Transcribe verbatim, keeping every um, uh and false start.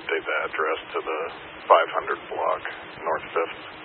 update the address to the five hundred block, North fifth.